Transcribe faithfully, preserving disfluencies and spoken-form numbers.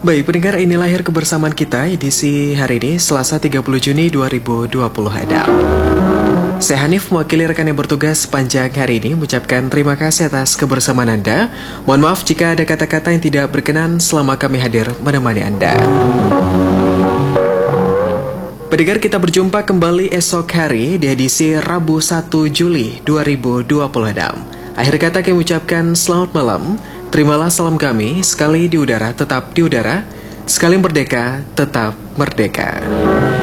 Baik, pendengar, ini lahir kebersamaan kita edisi hari ini, Selasa tiga puluh Juni dua ribu dua puluh Adam. Saya Hanif, mewakili rekan yang bertugas sepanjang hari ini, mengucapkan terima kasih atas kebersamaan Anda. Mohon maaf jika ada kata-kata yang tidak berkenan selama kami hadir menemani Anda. Pendengar, kita berjumpa kembali esok hari di edisi Rabu satu Juli dua ribu dua puluh Adam. Akhir kata kami ucapkan selamat malam. Terimalah salam kami, sekali di udara tetap di udara, sekali merdeka tetap merdeka.